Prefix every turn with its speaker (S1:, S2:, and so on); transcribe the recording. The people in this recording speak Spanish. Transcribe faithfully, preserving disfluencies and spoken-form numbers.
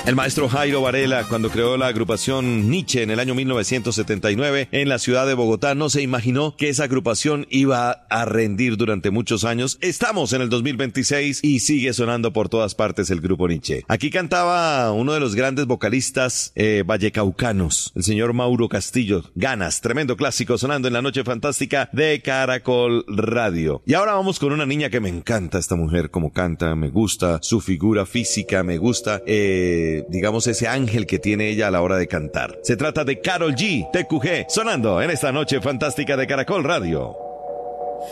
S1: El maestro Jairo Varela, cuando creó la agrupación Nietzsche en el año mil novecientos setenta y nueve en la ciudad de Bogotá, no se imaginó que esa agrupación iba a rendir durante muchos años. Estamos en el dos mil veintiséis y sigue sonando por todas partes el grupo Nietzsche. Aquí cantaba uno de los grandes vocalistas eh, vallecaucanos, el señor Mauro Castillo. Ganas, tremendo clásico sonando en la noche fantástica de Caracol Radio. Y ahora vamos con una niña que me encanta esta mujer, como canta, me gusta su figura física, me gusta... Eh, digamos ese ángel que tiene ella a la hora de cantar. Se trata de Karol G, T Q G, sonando en esta noche fantástica de Caracol Radio.